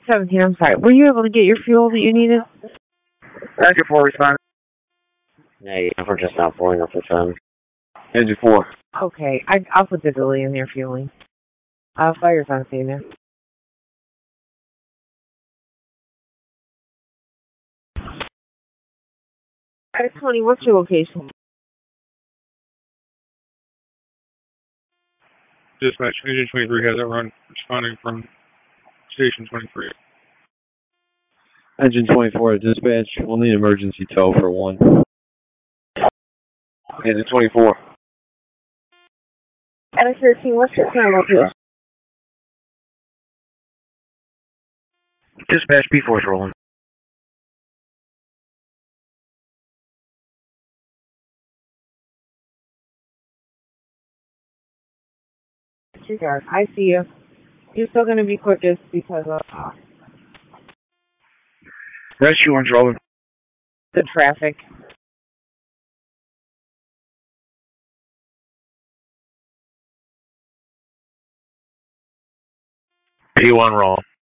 17, I'm sorry. Were you able to get your fuel that you needed? Engine 4, respond. Yeah, we're just not pulling up the phone. Engine 4. Okay, I'll put the delay in there fueling. Fire's on scene there. X20, what's your location? Dispatch, Engine 23 has that run responding from Station 23. Engine 24, dispatch. We'll need emergency tow for 1. Engine 24. X13, what's your current location? Dispatch, B4's rolling. I see you. You're still going to be quickest because of Rescue 1's rolling. the traffic. P1 roll.